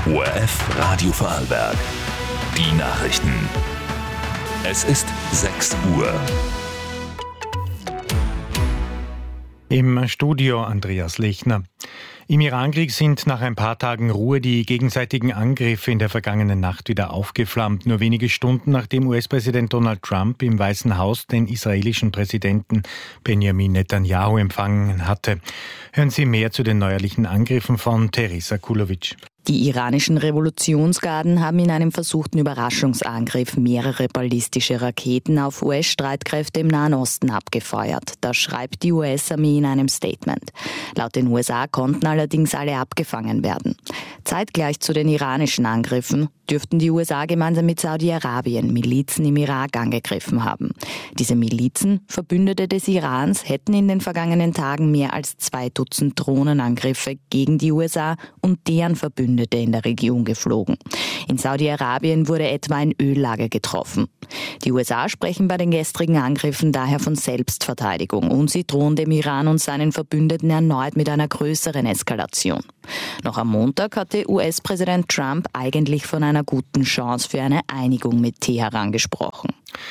ORF Radio Vorarlberg. Die Nachrichten. Es ist 6 Uhr. Im Studio Andreas Lechner. Im Irankrieg sind nach ein paar Tagen Ruhe die gegenseitigen Angriffe in der vergangenen Nacht wieder aufgeflammt. Nur wenige Stunden nachdem US-Präsident Donald Trump im Weißen Haus den israelischen Präsidenten Benjamin Netanyahu empfangen hatte. Hören Sie mehr zu den neuerlichen Angriffen von Teresa Kulovic. Die iranischen Revolutionsgarden haben in einem versuchten Überraschungsangriff mehrere ballistische Raketen auf US-Streitkräfte im Nahen Osten abgefeuert. Das schreibt die US-Armee in einem Statement. Laut den USA konnten allerdings alle abgefangen werden. Zeitgleich zu den iranischen Angriffen dürften die USA gemeinsam mit Saudi-Arabien Milizen im Irak angegriffen haben. Diese Milizen, Verbündete des Irans, hätten in den vergangenen Tagen mehr als 2 Dutzend Drohnenangriffe gegen die USA und deren Verbündete in der Region geflogen. In Saudi-Arabien wurde etwa ein Öllager getroffen. Die USA sprechen bei den gestrigen Angriffen daher von Selbstverteidigung und sie drohen dem Iran und seinen Verbündeten erneut mit einer größeren Eskalation. Noch am Montag hatte US-Präsident Trump eigentlich von einer guten Chance für eine Einigung mit Teheran gesprochen.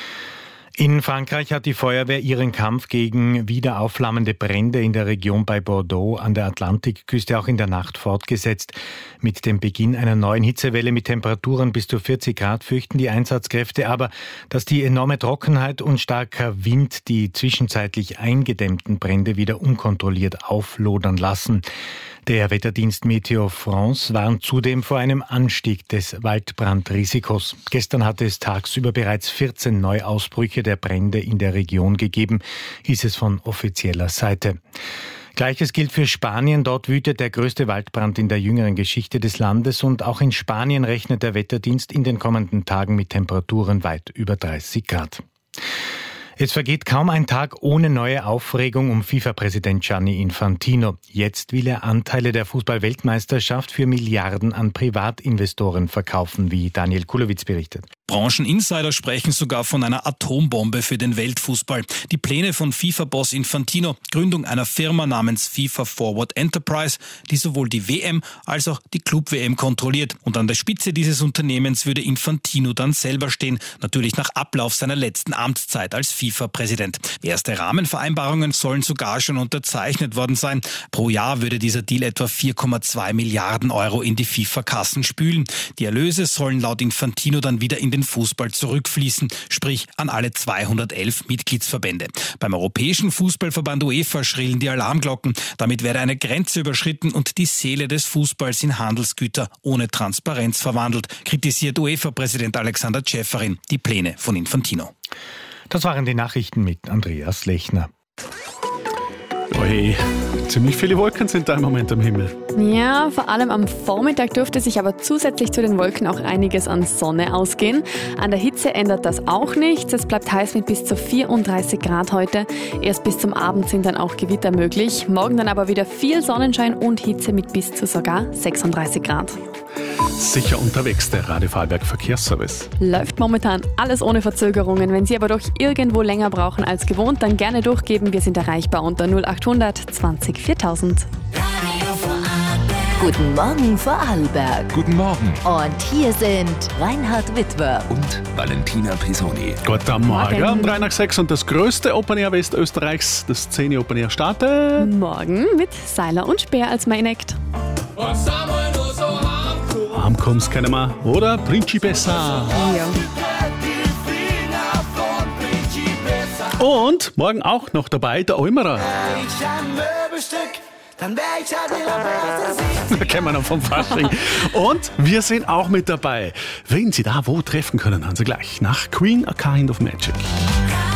In Frankreich hat die Feuerwehr ihren Kampf gegen wieder aufflammende Brände in der Region bei Bordeaux an der Atlantikküste auch in der Nacht fortgesetzt. Mit dem Beginn einer neuen Hitzewelle mit Temperaturen bis zu 40 Grad fürchten die Einsatzkräfte aber, dass die enorme Trockenheit und starker Wind die zwischenzeitlich eingedämmten Brände wieder unkontrolliert auflodern lassen. Der Wetterdienst Meteo France warnt zudem vor einem Anstieg des Waldbrandrisikos. Gestern hatte es tagsüber bereits 14 Neuausbrüche der Brände in der Region gegeben, hieß es von offizieller Seite. Gleiches gilt für Spanien. Dort wütet der größte Waldbrand in der jüngeren Geschichte des Landes und auch in Spanien rechnet der Wetterdienst in den kommenden Tagen mit Temperaturen weit über 30 Grad. Es vergeht kaum ein Tag ohne neue Aufregung um FIFA-Präsident Gianni Infantino. Jetzt will er Anteile der Fußball-Weltmeisterschaft für Milliarden an Privatinvestoren verkaufen, wie Daniel Kulowitz berichtet. Brancheninsider sprechen sogar von einer Atombombe für den Weltfußball. Die Pläne von FIFA-Boss Infantino, Gründung einer Firma namens FIFA Forward Enterprise, die sowohl die WM als auch die Club-WM kontrolliert. Und an der Spitze dieses Unternehmens würde Infantino dann selber stehen, natürlich nach Ablauf seiner letzten Amtszeit als FIFA-Präsident. Erste Rahmenvereinbarungen sollen sogar schon unterzeichnet worden sein. Pro Jahr würde dieser Deal etwa 4,2 Milliarden Euro in die FIFA-Kassen spülen. Die Erlöse sollen laut Infantino dann wieder in den Fußball zurückfließen, sprich an alle 211 Mitgliedsverbände. Beim Europäischen Fußballverband UEFA schrillen die Alarmglocken. Damit werde eine Grenze überschritten und die Seele des Fußballs in Handelsgüter ohne Transparenz verwandelt, kritisiert UEFA-Präsident Alexander Ceferin die Pläne von Infantino. Das waren die Nachrichten mit Andreas Lechner. Oh hey, ziemlich viele Wolken sind da im Moment am Himmel. Ja, vor allem am Vormittag dürfte sich aber zusätzlich zu den Wolken auch einiges an Sonne ausgehen. An der Hitze ändert das auch nichts. Es bleibt heiß mit bis zu 34 Grad heute. Erst bis zum Abend sind dann auch Gewitter möglich. Morgen dann aber wieder viel Sonnenschein und Hitze mit bis zu sogar 36 Grad. Sicher unterwegs, der Radio Vorarlberg Verkehrsservice. Läuft momentan alles ohne Verzögerungen. Wenn Sie aber doch irgendwo länger brauchen als gewohnt, dann gerne durchgeben. Wir sind erreichbar unter 0800 20 4000. Guten Morgen Vorarlberg. Guten Morgen. Und hier sind Reinhard Witwer Und Valentina Pisoni. Guten Morgen. 3 nach 6 und das größte Open Air Westösterreichs, das Szene Open Air startet. Morgen mit Seiler und Speer als Main Act. Armkoms kennen wir, oder? Principessa. Ja. Und morgen auch noch dabei der Almerer. Da kennen wir noch vom Fasching. Und wir sind auch mit dabei. Wen Sie da wo treffen können, haben Sie gleich nach Queen A Kind of Magic.